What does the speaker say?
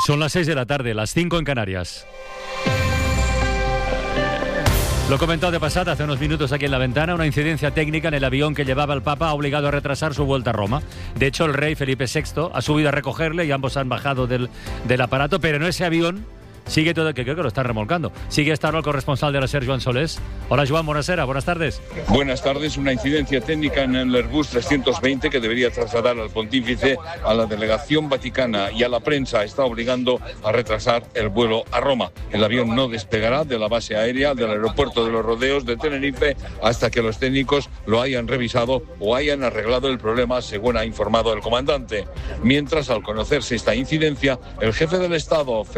Son las 6 de la tarde, las 5 en Canarias. Lo he comentado de pasada hace unos minutos aquí en La Ventana. Una incidencia técnica en el avión que llevaba al Papa ha obligado a retrasar su vuelta a Roma. De hecho, el rey Felipe VI ha subido a recogerle y ambos han bajado del aparato, pero en ese avión sigue todo, que creo que lo están remolcando. Sigue estando el corresponsal de la SER, Joan Solés. Hola, Joan, buenas tardes. Buenas tardes. Una incidencia técnica en el Airbus 320 que debería trasladar al pontífice, a la delegación vaticana y a la prensa está obligando a retrasar el vuelo a Roma. El avión no despegará de la base aérea del aeropuerto de los Rodeos de Tenerife hasta que los técnicos lo hayan revisado o hayan arreglado el problema, según ha informado el comandante. Mientras, al conocerse esta incidencia, el jefe del Estado,